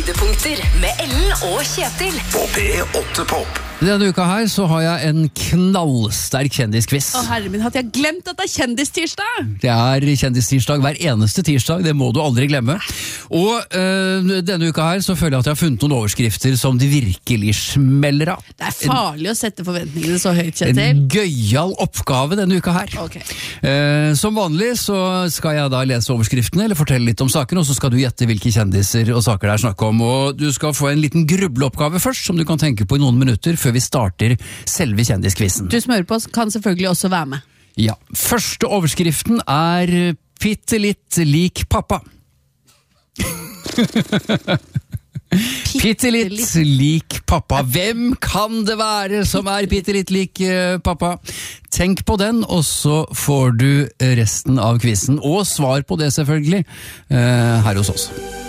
Høydepunkter med Ellen og Kjetil På P8 Pop. Denne uka her så har jeg en knallsterk kjendisquiz. Å herre min, hadde jeg glemt at det er kjendistirsdag? Det er kjendistirsdag hver eneste tirsdag, det må du aldri glemme. Og denne uka her så føler jeg at jeg har funnet noen overskrifter som de virkelig smeller av. Det er farlig å sette forventningene så høyt, Kjetil. En gøyal oppgave denne uka her. Ok. Som vanlig så skal jeg da lese overskriftene, eller fortelle litt om saken, og så skal du gjette hvilke kjendiser og saker det er snakk om. Og du skal få en liten grubleoppgave først, som du kan tenke på i noen minutter, før vi starter selve kjendiskvissen. Du smører på kan selvfølgelig også være med. Ja, første overskriften er Pitte litt lik pappa. Pitte litt lik pappa. Hvem kan det være som er pitte litt lik pappa? Tenk på den, og så får du resten av quizen, og svar på det selvfølgelig, her hos oss.